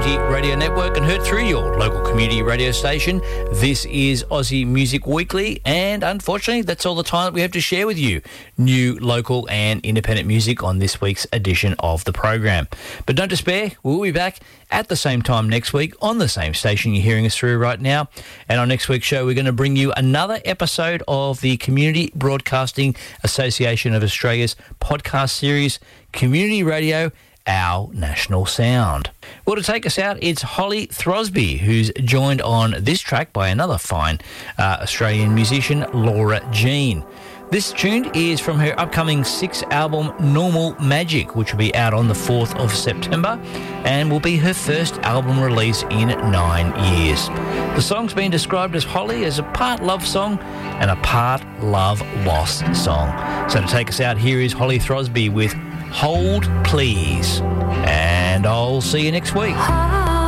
Community Radio Network and heard through your local community radio station. This is Aussie Music Weekly, and unfortunately that's all the time that we have to share with you. New, local and independent music on this week's edition of the program. But don't despair, we'll be back at the same time next week on the same station you're hearing us through right now. And on next week's show, we're going to bring you another episode of the Community Broadcasting Association of Australia's podcast series, Community Radio, Our National Sound. Well, to take us out, it's Holly Throsby, who's joined on this track by another fine Australian musician, Laura Jean. This tune is from her upcoming 6th album, Normal Magic, which will be out on the 4th of September and will be her first album release in 9 years. The song's been described as Holly as a part love song and a part love lost song. So to take us out, here is Holly Throsby with Hold Please, and I'll see you next week.